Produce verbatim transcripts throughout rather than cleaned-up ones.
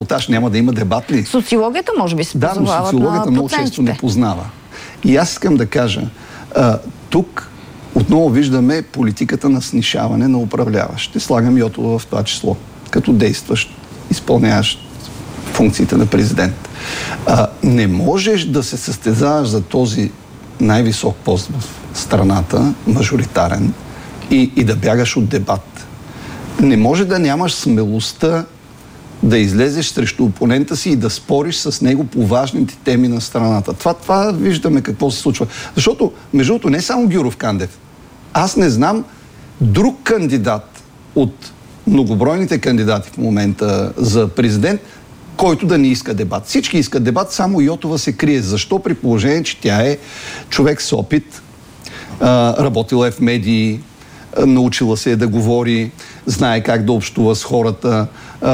репортаж, няма да има дебат ли? Социологията може би се да, позовават но социологията на много често не познава. И аз искам да кажа, а, тук отново виждаме политиката на снишаване на управляващ. Ще слагам Йотова в това число, като действащ, изпълняващ функциите на президент. А, не можеш да се състезаваш за този най-висок пост в страната, мажоритарен, и, и да бягаш от дебат. Не може да нямаш смелостта да излезеш срещу опонента си и да спориш с него по важните теми на страната. Това, това виждаме какво се случва. Защото, между другото, не само Гюров Кандев. Аз не знам друг кандидат от многобройните кандидати в момента за президент, който да не иска дебат. Всички искат дебат, само Йотова се крие. Защо? При положение, че тя е човек с опит, работила е в медии, научила се е да говори, знае как да общува с хората,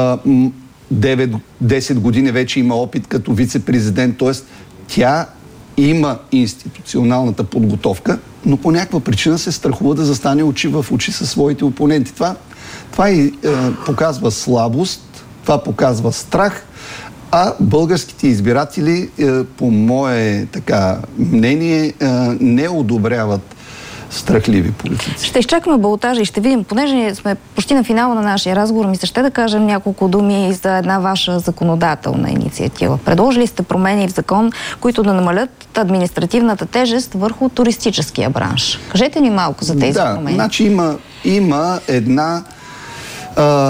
девет-десет години вече има опит като вице-президент, т.е. тя има институционалната подготовка, но по някаква причина се страхува да застане очи в очи със своите опоненти. Това, това и, е, показва слабост, това показва страх, а българските избиратели, е, по мое така мнение, е, не одобряват страхливи политици. Ще изчакаме балотажа и ще видим, понеже сме почти на финала на нашия разговор, ми се ще да кажем няколко думи за една ваша законодателна инициатива. Предложили сте промени в закон, които да намалят административната тежест върху туристическия бранш. Кажете ни малко за тези да, промени. Значи има, има една а,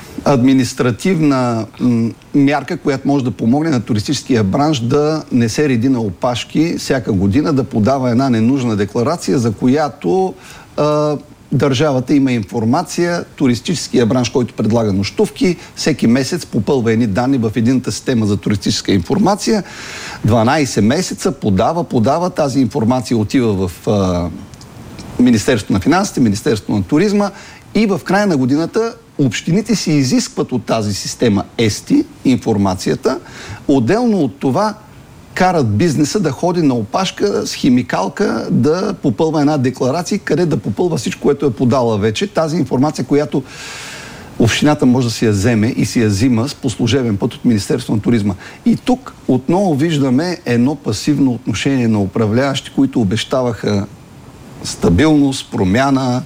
административна м, мярка, която може да помогне на туристическия бранш да не се реди на опашки всяка година, да подава една ненужна декларация, за която а, държавата има информация. Туристическия бранш, който предлага нощувки, всеки месец попълва едни данни в едината система за туристическа информация. дванайсет месеца подава, подава, тази информация отива в а, Министерството на финансите, Министерството на туризма и в края на годината общините си изискват от тази система ЕСТИ информацията. Отделно от това карат бизнеса да ходи на опашка с химикалка да попълва една декларация, къде да попълва всичко, което е подала вече. Тази информация, която общината може да си я вземе и си я взима по служебен път от Министерството на туризма. И тук отново виждаме едно пасивно отношение на управляващи, които обещаваха стабилност, промяна,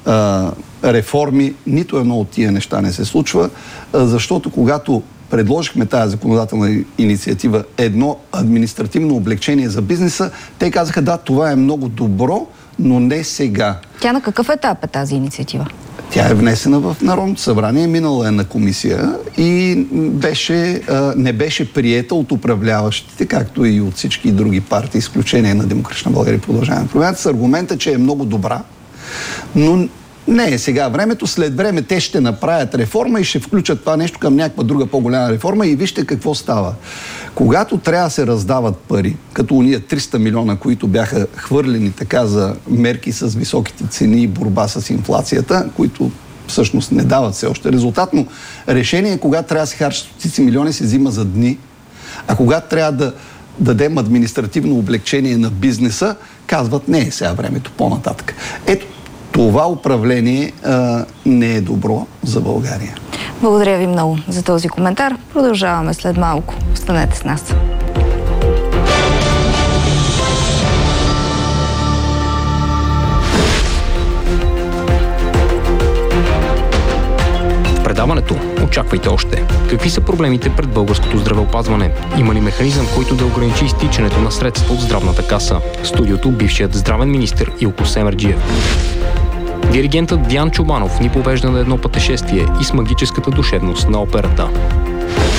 реформи. Нито едно от тия неща не се случва, защото когато предложихме тази законодателна инициатива, едно административно облегчение за бизнеса, те казаха, да, това е много добро, но не сега. Тя на какъв етап е тази инициатива? Тя е внесена в Народното събрание, минала е на комисия и беше, не беше приета от управляващите, както и от всички други партии, изключение на Демократична България и Продължаваме промяната, с аргумента, че е много добра, но не е сега времето. След време те ще направят реформа и ще включат това нещо към някаква друга по-голяма реформа и вижте какво става. Когато трябва да се раздават пари, като уния триста милиона, които бяха хвърлени така за мерки с високите цени и борба с инфлацията, които всъщност не дават все още резултат, но решение, когато трябва да се харчат стотици милиони, се взима за дни, а когато трябва да дадем административно облегчение на бизнеса, казват, не е сега времето, по-нататък. Ето, това управление а, не е добро за България. Благодаря ви много за този коментар. Продължаваме след малко. Останете с нас. В предаването очаквайте още. Какви са проблемите пред българското здравеопазване? Има ли механизъм, който да ограничи изтичането на средства от здравната каса? В студиото бившият здравен министър Илко Семерджиев. Диригентът Диан Чобанов ни повежда на едно пътешествие и с магическата душевност на операта.